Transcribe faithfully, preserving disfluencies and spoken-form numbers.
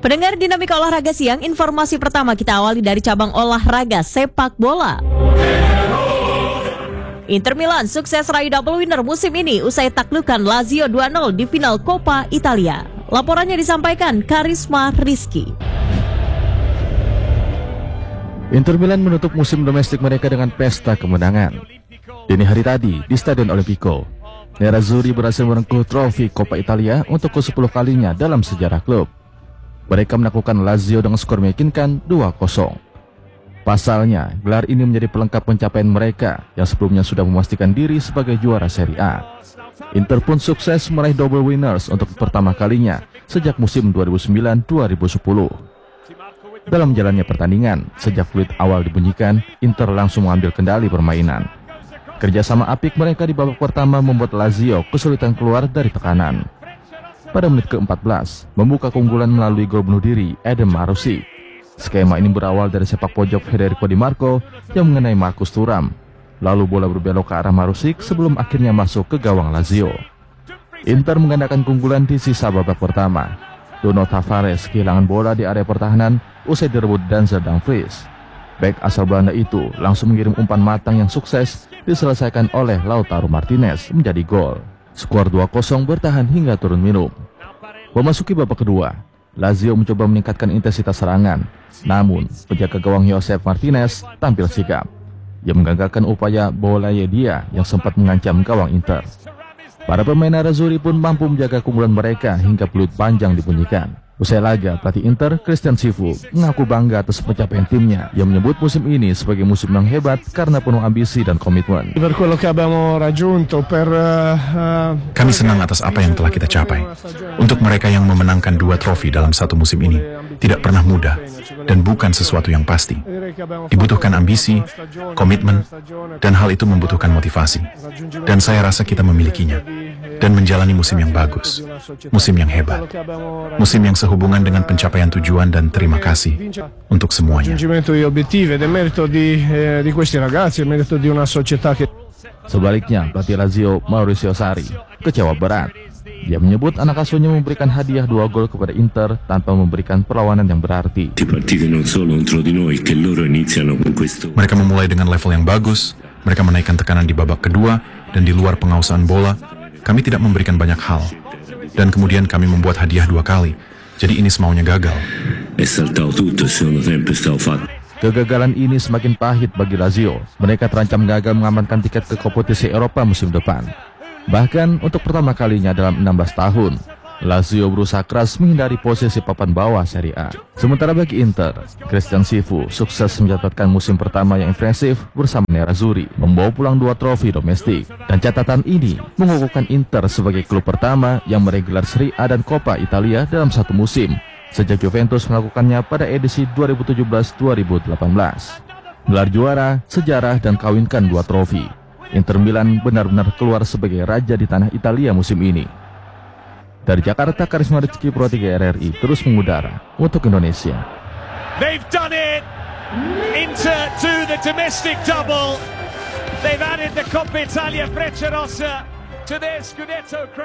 Pendengar Dinamika Olahraga Siang, informasi pertama kita awali dari cabang olahraga sepak bola. Inter Milan sukses raih double winner musim ini usai taklukan Lazio dua nol di final Coppa Italia. Laporannya disampaikan Karisma Rizky. Inter Milan menutup musim domestik mereka dengan pesta kemenangan. Dini hari tadi di Stadion Olimpico, Nerazzurri berhasil merengkuh trofi Coppa Italia untuk ke sepuluh kalinya dalam sejarah klub. Mereka menaklukkan Lazio dengan skor meyakinkan dua kosong. Pasalnya, gelar ini menjadi pelengkap pencapaian mereka yang sebelumnya sudah memastikan diri sebagai juara Serie A. Inter pun sukses meraih double winners untuk pertama kalinya sejak musim dua ribu sembilan dua ribu sepuluh. Dalam jalannya pertandingan, sejak fluit awal dibunyikan, Inter langsung mengambil kendali permainan. Kerjasama apik mereka di babak pertama membuat Lazio kesulitan keluar dari tekanan. Pada menit ke empat belas, membuka keunggulan melalui gol bunuh diri Edem Marusic. Skema ini berawal dari sepak pojok Federico Di Marco yang mengenai Marcus Thuram. Lalu bola berbelok ke arah Marusic sebelum akhirnya masuk ke gawang Lazio. Inter menggandakan keunggulan di sisa babak pertama. Nuno Tavares kehilangan bola di area pertahanan usai direbut Denzel Dumfries. Bek asal Belanda itu langsung mengirim umpan matang yang sukses diselesaikan oleh Lautaro Martinez menjadi gol. Skor dua kosong bertahan hingga turun minum. Memasuki babak kedua, Lazio mencoba meningkatkan intensitas serangan. Namun, penjaga gawang Josef Martinez tampil sigap. Ia menggagalkan upaya bola Yedia yang sempat mengancam gawang Inter. Para pemain Nerazzurri pun mampu menjaga keunggulan mereka hingga peluit panjang dibunyikan. Usai laga, pelatih Inter, Christian Cifu, mengaku bangga atas pencapaian timnya yang menyebut musim ini sebagai musim yang hebat karena penuh ambisi dan komitmen. Kami senang atas apa yang telah kita capai. Untuk mereka yang memenangkan dua trofi dalam satu musim ini, tidak pernah mudah dan bukan sesuatu yang pasti. Dibutuhkan ambisi, komitmen, dan hal itu membutuhkan motivasi. Dan saya rasa kita memilikinya dan menjalani musim yang bagus, musim yang hebat, musim yang sehubungan dengan pencapaian tujuan dan terima kasih untuk semuanya. Sebaliknya, pelatih Lazio Maurizio Sarri kecewa berat. Dia menyebut anak asuhnya memberikan hadiah dua gol kepada Inter tanpa memberikan perlawanan yang berarti. Mereka memulai dengan level yang bagus, mereka menaikkan tekanan di babak kedua, dan di luar penguasaan bola, kami tidak memberikan banyak hal. Dan kemudian kami membuat hadiah dua kali. Jadi ini semaunya gagal. Kegagalan ini semakin pahit bagi Lazio. Mereka terancam gagal mengamankan tiket ke kompetisi Eropa musim depan. Bahkan untuk pertama kalinya dalam enam belas tahun, Lazio berusaha keras menghindari posisi papan bawah Serie A. Sementara bagi Inter, Christian Cifu sukses mencatatkan musim pertama yang impresif bersama Nerazzurri, membawa pulang dua trofi domestik. Dan catatan ini mengukuhkan Inter sebagai klub pertama yang meraih gelar Serie A dan Coppa Italia dalam satu musim, sejak Juventus melakukannya pada edisi dua ribu tujuh belas dua ribu delapan belas. Gelar juara, sejarah, dan kawinkan dua trofi. Inter Milan benar-benar keluar sebagai raja di tanah Italia musim ini. Dari Jakarta, Karisma Rizky, Pro tiga R R I terus mengudara untuk Indonesia. They've done it. Inter to the domestic double. They've added the Coppa Italia Frecciarossa to their Scudetto crown.